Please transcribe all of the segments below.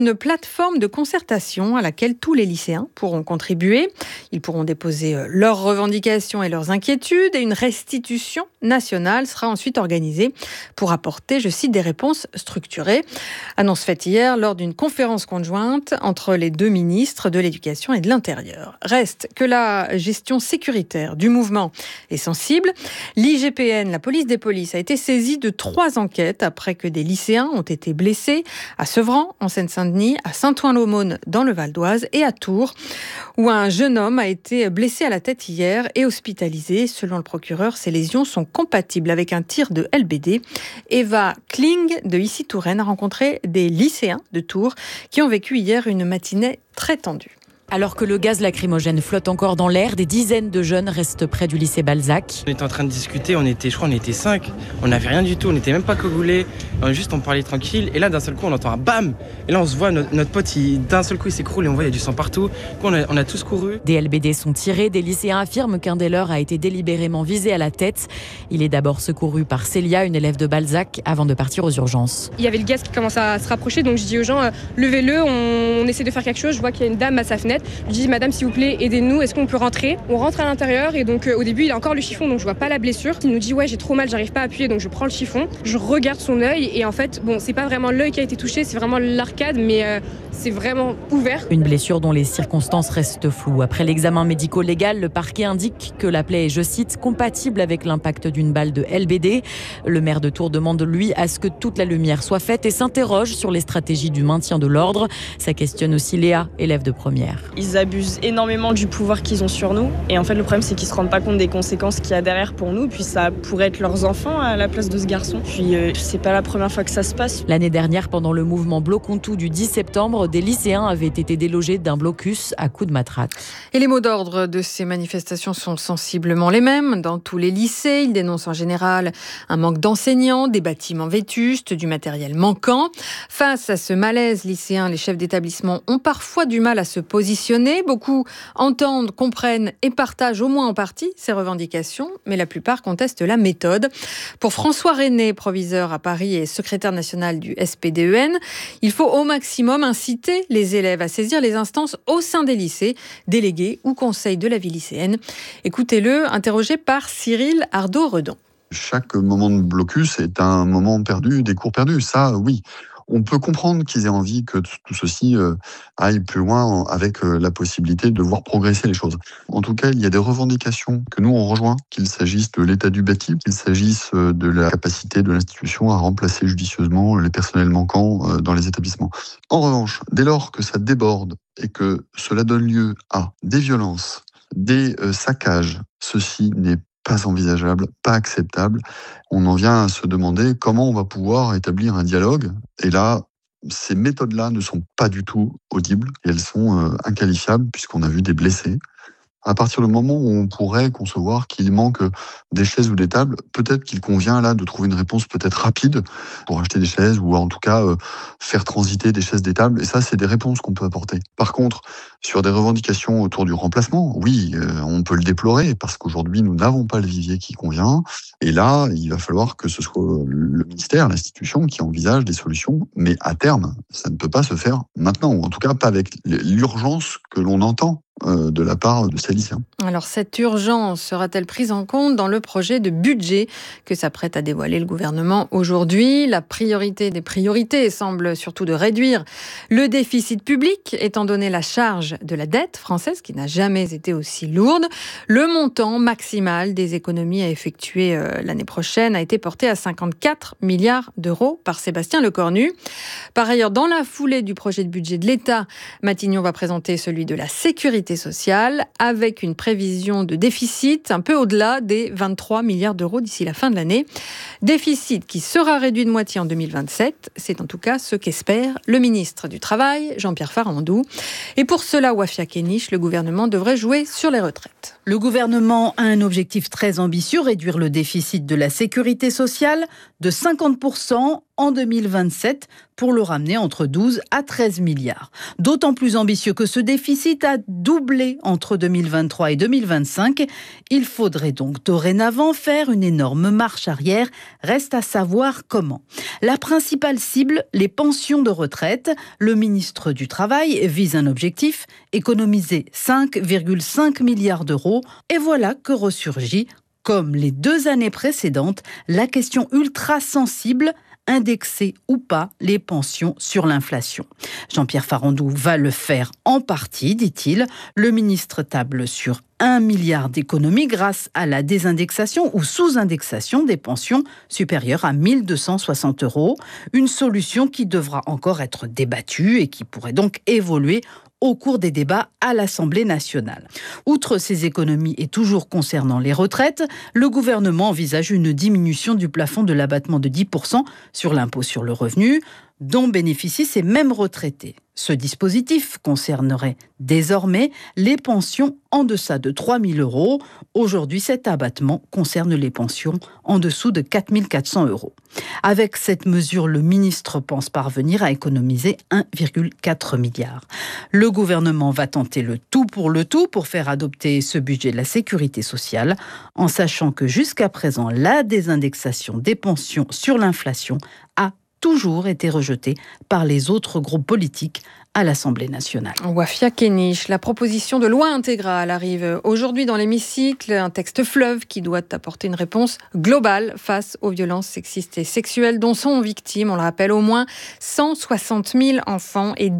une plateforme de concertation à laquelle tous les lycéens pourront contribuer. Ils pourront déposer leurs revendications et leurs inquiétudes et une restitution nationale sera ensuite organisée pour apporter, je cite, des réponses structurées. Annonce faite hier lors d'une conférence conjointe entre les deux ministres de l'Éducation et de l'Intérieur. Reste que la gestion sécuritaire du mouvement est sensible. L'IGPN, la police des polices, a été saisie de 3 enquêtes après que des lycéens ont été blessés à Sevran, en Seine-Saint-Denis, à Saint-Ouen-l'Aumône, dans le Val-d'Oise, et à Tours, où un jeune homme a été blessé à la tête hier et hospitalisé. Selon le procureur, ces lésions sont compatibles avec un tir de LBD. Eva Kling, de Issy-Touraine, a rencontré des lycéens de Tours qui ont vécu hier une matinée très tendue. Alors que le gaz lacrymogène flotte encore dans l'air, des dizaines de jeunes restent près du lycée Balzac. On était en train de discuter, on était 5. On n'avait rien du tout, on n'était même pas cagoulés. On parlait tranquille. Et là, d'un seul coup, on entend un bam. Et là, on se voit, notre pote, d'un seul coup, il s'écroule et on voit, il y a du sang partout. On a tous couru. Des LBD sont tirés. Des lycéens affirment qu'un des leurs a été délibérément visé à la tête. Il est d'abord secouru par Célia, une élève de Balzac, avant de partir aux urgences. Il y avait le gaz qui commence à se rapprocher, donc je dis aux gens, levez-le, on essaie de faire quelque chose. Je vois qu'il y a une dame à sa fenêtre. Je dis, madame, s'il vous plaît, aidez-nous, est-ce qu'on peut rentrer? On rentre à l'intérieur et donc au début, il a encore le chiffon, donc je vois pas la blessure. Il nous dit, ouais, j'ai trop mal, j'arrive pas à appuyer, donc je prends le chiffon. Je regarde son œil et en fait, bon, c'est pas vraiment l'œil qui a été touché, c'est vraiment l'arcade, mais c'est vraiment ouvert. Une blessure dont les circonstances restent floues. Après l'examen médico-légal, le parquet indique que la plaie est, je cite, compatible avec l'impact d'une balle de LBD. Le maire de Tours demande, lui, à ce que toute la lumière soit faite et s'interroge sur les stratégies du maintien de l'ordre. Ça questionne aussi Léa, élève de première. Ils abusent énormément du pouvoir qu'ils ont sur nous. Et en fait, le problème, c'est qu'ils se rendent pas compte des conséquences qu'il y a derrière pour nous. Puis ça pourrait être leurs enfants à la place de ce garçon. Puis c'est pas la première fois que ça se passe. L'année dernière, pendant le mouvement Bloquons tout du 10 septembre, des lycéens avaient été délogés d'un blocus à coups de matraque. Et les mots d'ordre de ces manifestations sont sensiblement les mêmes dans tous les lycées. Ils dénoncent en général un manque d'enseignants, des bâtiments vétustes, du matériel manquant. Face à ce malaise lycéen, les chefs d'établissement ont parfois du mal à se positionner. Beaucoup entendent, comprennent et partagent au moins en partie ces revendications, mais la plupart contestent la méthode. Pour François René, proviseur à Paris et secrétaire national du SPDEN, il faut au maximum inciter les élèves à saisir les instances au sein des lycées, délégués ou conseils de la vie lycéenne. Écoutez-le, interrogé par Cyril Ardo-Redon. Chaque moment de blocus est un moment perdu, des cours perdus, ça oui. On peut comprendre qu'ils aient envie que tout ceci aille plus loin avec la possibilité de voir progresser les choses. En tout cas, il y a des revendications que nous on rejoint, qu'il s'agisse de l'état du bâti, qu'il s'agisse de la capacité de l'institution à remplacer judicieusement les personnels manquants dans les établissements. En revanche, dès lors que ça déborde et que cela donne lieu à des violences, des saccages, ceci n'est pas envisageable, pas acceptable. On en vient à se demander comment on va pouvoir établir un dialogue. Et là, ces méthodes-là ne sont pas du tout audibles et elles sont inqualifiables puisqu'on a vu des blessés. À partir du moment où on pourrait concevoir qu'il manque des chaises ou des tables, peut-être qu'il convient là de trouver une réponse peut-être rapide pour acheter des chaises ou en tout cas faire transiter des chaises, des tables. Et ça, c'est des réponses qu'on peut apporter. Par contre, sur des revendications autour du remplacement, oui, on peut le déplorer parce qu'aujourd'hui, nous n'avons pas le vivier qui convient. Et là, il va falloir que ce soit le ministère, l'institution qui envisage des solutions. Mais à terme, ça ne peut pas se faire maintenant, ou en tout cas pas avec l'urgence que l'on entend de la part de ces lycéens. Alors cette urgence sera-t-elle prise en compte dans le projet de budget que s'apprête à dévoiler le gouvernement aujourd'hui? La priorité des priorités semble surtout de réduire le déficit public, étant donné la charge de la dette française qui n'a jamais été aussi lourde. Le montant maximal des économies à effectuer l'année prochaine a été porté à 54 milliards d'euros par Sébastien Lecornu. Par ailleurs, dans la foulée du projet de budget de l'État, Matignon va présenter celui de la sécurité sociale avec une prévision de déficit un peu au-delà des 23 milliards d'euros d'ici la fin de l'année. Déficit qui sera réduit de moitié en 2027. C'est en tout cas ce qu'espère le ministre du Travail, Jean-Pierre Farandou. Et pour cela, Wafia Kéniche, le gouvernement devrait jouer sur les retraites. Le gouvernement a un objectif très ambitieux, réduire le déficit de la sécurité sociale de 50% en 2027 pour le ramener entre 12 à 13 milliards. D'autant plus ambitieux que ce déficit a doublé entre 2023 et 2025. Il faudrait donc dorénavant faire une énorme marche arrière. Reste à savoir comment. La principale cible, les pensions de retraite. Le ministre du Travail vise un objectif, économiser 5,5 milliards d'euros. Et voilà que ressurgit, comme les 2 années précédentes, la question ultra sensible: indexer ou pas les pensions sur l'inflation. Jean-Pierre Farandou va le faire en partie, dit-il. Le ministre table sur 1 milliard d'économies grâce à la désindexation ou sous-indexation des pensions supérieures à 1 260 €. Une solution qui devra encore être débattue et qui pourrait donc évoluer au cours des débats à l'Assemblée nationale. Outre ces économies et toujours concernant les retraites, le gouvernement envisage une diminution du plafond de l'abattement de 10% sur l'impôt sur le revenu, dont bénéficient ces mêmes retraités. Ce dispositif concernerait désormais les pensions en deçà de 3 000 €. Aujourd'hui, cet abattement concerne les pensions en dessous de 4 400 €. Avec cette mesure, le ministre pense parvenir à économiser 1,4 milliard. Le gouvernement va tenter le tout pour faire adopter ce budget de la sécurité sociale, en sachant que jusqu'à présent, la désindexation des pensions sur l'inflation a toujours été rejetée par les autres groupes politiques à l'Assemblée nationale. Wafia Kenich, la proposition de loi intégrale arrive aujourd'hui dans l'hémicycle, un texte fleuve qui doit apporter une réponse globale face aux violences sexistes et sexuelles dont sont victimes, on le rappelle, au moins 160 000 enfants et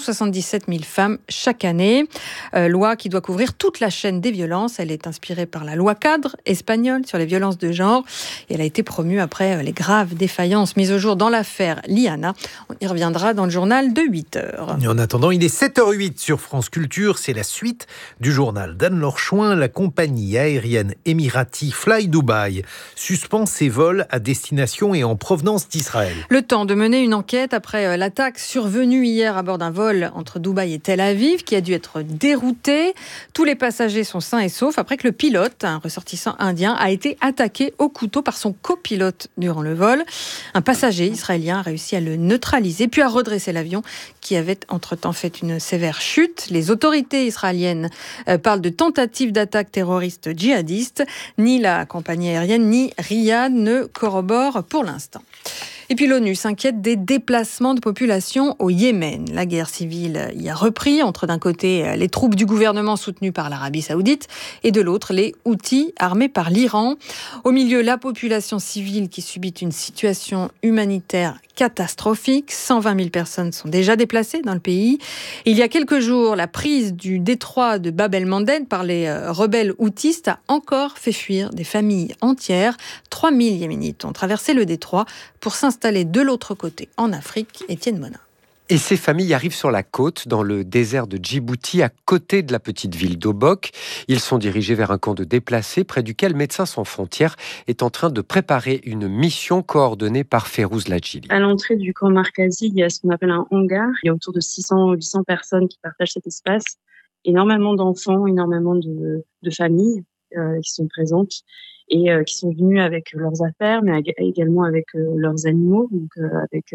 277 000 femmes chaque année. Loi qui doit couvrir toute la chaîne des violences. Elle est inspirée par la loi cadre espagnole sur les violences de genre et elle a été promue après les graves défaillances mises au jour dans l'affaire Liana. On y reviendra dans le journal de 8h. Et en attendant, il est 7h08 sur France Culture. C'est la suite du journal d'Anne-Laure Chouin. La compagnie aérienne Emirati Fly Dubai suspend ses vols à destination et en provenance d'Israël. Le temps de mener une enquête après l'attaque survenue hier à bord d'un vol entre Dubaï et Tel Aviv qui a dû être dérouté. Tous les passagers sont sains et saufs après que le pilote, un ressortissant indien, a été attaqué au couteau par son copilote durant le vol. Un passager israélien a réussi à le neutraliser puis à redresser l'avion qui avait entre-temps fait une sévère chute. Les autorités israéliennes parlent de tentatives d'attaque terroriste djihadiste. Ni la compagnie aérienne ni Riyad ne corroborent pour l'instant. Et puis l'ONU s'inquiète des déplacements de population au Yémen. La guerre civile y a repris entre d'un côté les troupes du gouvernement soutenues par l'Arabie Saoudite et de l'autre les Houthis armés par l'Iran. Au milieu, la population civile qui subit une situation humanitaire catastrophique. 120 000 personnes sont déjà déplacées dans le pays. Il y a quelques jours, la prise du détroit de Bab el-Mandeb par les rebelles houthis a encore fait fuir des familles entières. 3 000 Yéménites ont traversé le détroit pour s'installer de l'autre côté, en Afrique. Étienne Monin. Et ces familles arrivent sur la côte, dans le désert de Djibouti, à côté de la petite ville d'Obok. Ils sont dirigés vers un camp de déplacés, près duquel Médecins sans frontières est en train de préparer une mission coordonnée par Férouz Ladjili. À l'entrée du camp Markazi, il y a ce qu'on appelle un hangar. Il y a autour de 600-800 personnes qui partagent cet espace. Énormément d'enfants, énormément de familles qui sont présentes et qui sont venues avec leurs affaires, mais également avec leurs animaux, donc avec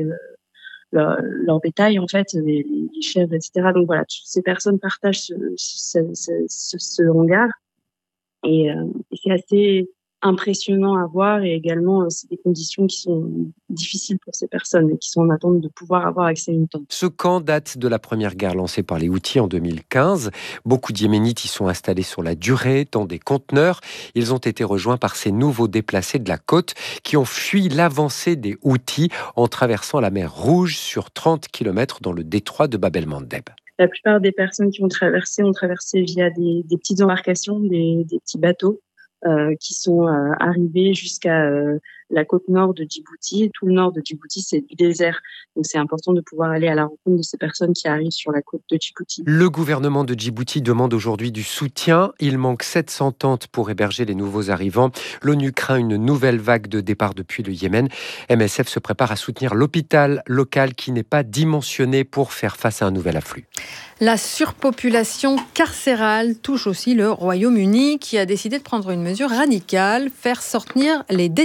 leur bétail, en fait, les chèvres, etc. Donc voilà, toutes ces personnes partagent ce hangar et c'est assez impressionnant à voir et également c'est des conditions qui sont difficiles pour ces personnes et qui sont en attente de pouvoir avoir accès à une tente. Ce camp date de la première guerre lancée par les Houthis en 2015. Beaucoup d'Yéménites y sont installés sur la durée dans des conteneurs. Ils ont été rejoints par ces nouveaux déplacés de la côte qui ont fui l'avancée des Houthis en traversant la mer Rouge sur 30 km dans le détroit de Bab el-Mandeb. La plupart des personnes qui ont traversé via des petites embarcations, des petits bateaux. Qui sont arrivés jusqu'à la côte nord de Djibouti. Tout le nord de Djibouti, c'est du désert. Donc, c'est important de pouvoir aller à la rencontre de ces personnes qui arrivent sur la côte de Djibouti. Le gouvernement de Djibouti demande aujourd'hui du soutien. Il manque 700 tentes pour héberger les nouveaux arrivants. L'ONU craint une nouvelle vague de départ depuis le Yémen. MSF se prépare à soutenir l'hôpital local qui n'est pas dimensionné pour faire face à un nouvel afflux. La surpopulation carcérale touche aussi le Royaume-Uni qui a décidé de prendre une mesure radicale, faire sortir les détenus plus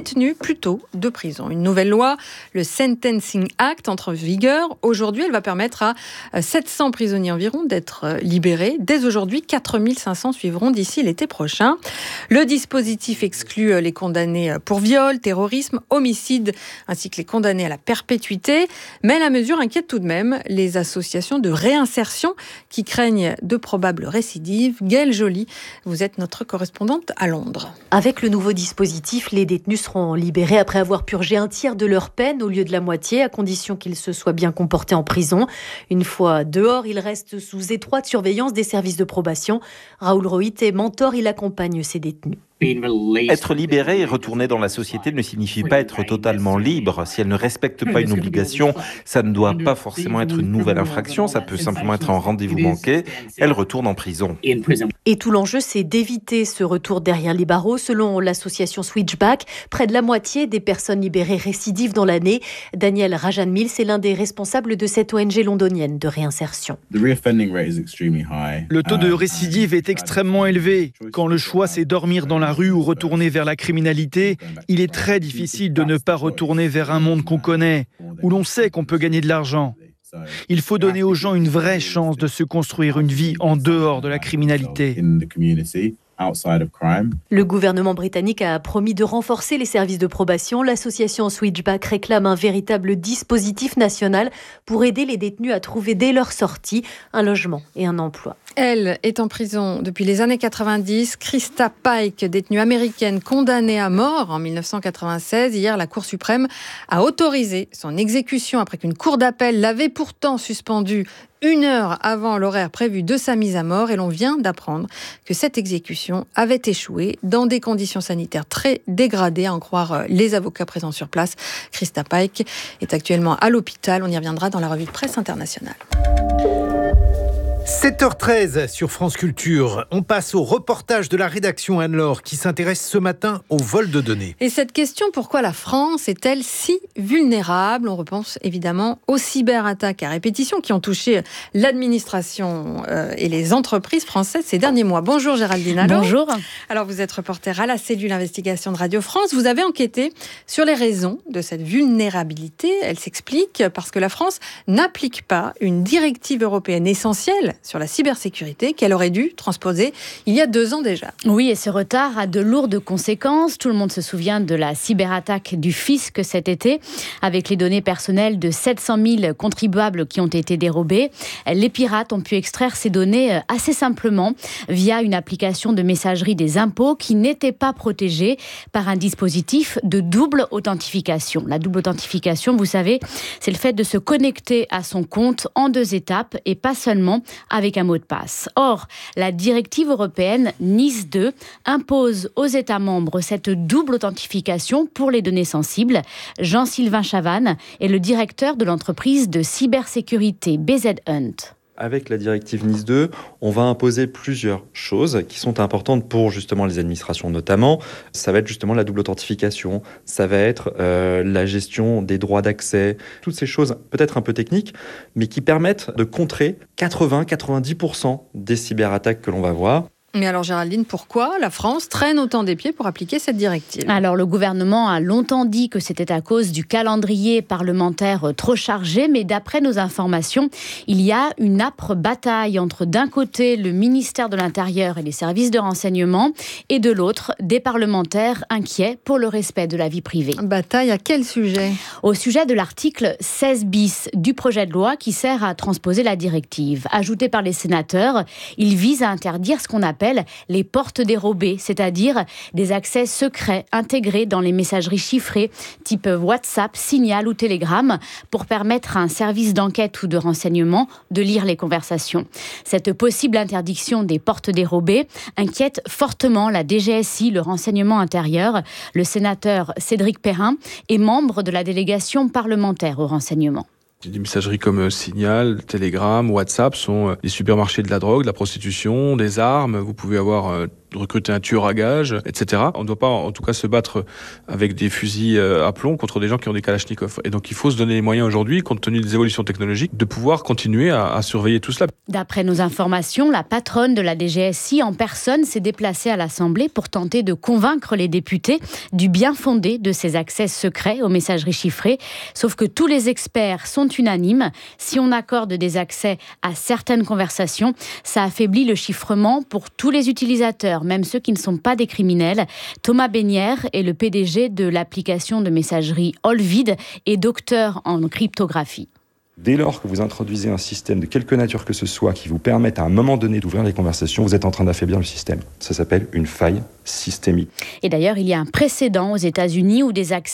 plus tôt de prison. Une nouvelle loi, le Sentencing Act, entre en vigueur. Aujourd'hui, elle va permettre à 700 prisonniers environ d'être libérés. Dès aujourd'hui, 4500 suivront d'ici l'été prochain. Le dispositif exclut les condamnés pour viol, terrorisme, homicide, ainsi que les condamnés à la perpétuité. Mais la mesure inquiète tout de même les associations de réinsertion qui craignent de probables récidives. Gaëlle Joly, vous êtes notre correspondante à Londres. Avec le nouveau dispositif, les détenus seront libérés après avoir purgé un tiers de leur peine au lieu de la moitié, à condition qu'ils se soient bien comportés en prison. Une fois dehors, ils restent sous étroite surveillance des services de probation. Raoul Rohit est mentor, il accompagne ces détenus. Être libéré et retourner dans la société ne signifie pas être totalement libre. Si elle ne respecte pas une obligation, ça ne doit pas forcément être une nouvelle infraction, ça peut simplement être un rendez-vous manqué. Elle retourne en prison. Et tout l'enjeu, c'est d'éviter ce retour derrière les barreaux. Selon l'association Switchback, près de la moitié des personnes libérées récidivent dans l'année. Daniel Rajan-Mills est l'un des responsables de cette ONG londonienne de réinsertion. Le taux de récidive est extrêmement élevé. Quand le choix, c'est dormir dans la rue ou retourner vers la criminalité, il est très difficile de ne pas retourner vers un monde qu'on connaît, où l'on sait qu'on peut gagner de l'argent. Il faut donner aux gens une vraie chance de se construire une vie en dehors de la criminalité. Le gouvernement britannique a promis de renforcer les services de probation. L'association Switchback réclame un véritable dispositif national pour aider les détenus à trouver dès leur sortie un logement et un emploi. Elle est en prison depuis les années 90. Krista Pike, détenue américaine condamnée à mort en 1996. Hier, la Cour suprême a autorisé son exécution après qu'une cour d'appel l'avait pourtant suspendue 1 heure avant l'horaire prévu de sa mise à mort. Et l'on vient d'apprendre que cette exécution avait échoué dans des conditions sanitaires très dégradées, à en croire les avocats présents sur place. Krista Pike est actuellement à l'hôpital. On y reviendra dans la revue de presse internationale. 7h13 sur France Culture. On passe au reportage de la rédaction Anne-Laure qui s'intéresse ce matin au vol de données. Et cette question, pourquoi la France est-elle si vulnérable ? On repense évidemment aux cyberattaques à répétition qui ont touché l'administration et les entreprises françaises ces derniers mois. Bonjour Géraldine Allo. Bonjour. Alors vous êtes reporter à la cellule investigation de Radio France. Vous avez enquêté sur les raisons de cette vulnérabilité. Elle s'explique parce que la France n'applique pas une directive européenne essentielle sur la cybersécurité qu'elle aurait dû transposer il y a 2 ans déjà. Oui, et ce retard a de lourdes conséquences. Tout le monde se souvient de la cyberattaque du fisc cet été, avec les données personnelles de 700 000 contribuables qui ont été dérobées. Les pirates ont pu extraire ces données assez simplement via une application de messagerie des impôts qui n'était pas protégée par un dispositif de double authentification. La double authentification, vous savez, c'est le fait de se connecter à son compte en 2 étapes et pas seulement avec un mot de passe. Or, la directive européenne NIS 2 impose aux États membres cette double authentification pour les données sensibles. Jean-Sylvain Chavannes est le directeur de l'entreprise de cybersécurité BZ Hunt. Avec la directive NIS 2, on va imposer plusieurs choses qui sont importantes pour justement les administrations notamment. Ça va être justement la double authentification, ça va être la gestion des droits d'accès, toutes ces choses peut-être un peu techniques, mais qui permettent de contrer 80-90% des cyberattaques que l'on va voir. Mais alors Géraldine, pourquoi la France traîne autant des pieds pour appliquer cette directive ? Alors le gouvernement a longtemps dit que c'était à cause du calendrier parlementaire trop chargé, mais d'après nos informations, il y a une âpre bataille entre d'un côté le ministère de l'Intérieur et les services de renseignement et de l'autre des parlementaires inquiets pour le respect de la vie privée. Bataille à quel sujet ? Au sujet de l'article 16 bis du projet de loi qui sert à transposer la directive. Ajouté par les sénateurs, il vise à interdire ce qu'on appelle les portes dérobées, c'est-à-dire des accès secrets intégrés dans les messageries chiffrées type WhatsApp, Signal ou Telegram pour permettre à un service d'enquête ou de renseignement de lire les conversations. Cette possible interdiction des portes dérobées inquiète fortement la DGSI, le renseignement intérieur. Le sénateur Cédric Perrin est membre de la délégation parlementaire au renseignement. Des messageries comme Signal, Telegram, WhatsApp sont des supermarchés de la drogue, de la prostitution, des armes. Vous pouvez avoir recruter un tueur à gages, etc. On ne doit pas en tout cas se battre avec des fusils à plomb contre des gens qui ont des kalachnikovs. Et donc il faut se donner les moyens aujourd'hui, compte tenu des évolutions technologiques, de pouvoir continuer à surveiller tout cela. D'après nos informations, la patronne de la DGSI en personne s'est déplacée à l'Assemblée pour tenter de convaincre les députés du bien fondé de ces accès secrets aux messageries chiffrées. Sauf que tous les experts sont unanimes. Si on accorde des accès à certaines conversations, ça affaiblit le chiffrement pour tous les utilisateurs, même ceux qui ne sont pas des criminels. Thomas Bénière est le PDG de l'application de messagerie Olvid et docteur en cryptographie. Dès lors que vous introduisez un système de quelque nature que ce soit qui vous permette à un moment donné d'ouvrir les conversations, vous êtes en train d'affaiblir le système. Ça s'appelle une faille systémique. Et d'ailleurs, il y a un précédent aux États-Unis où des accès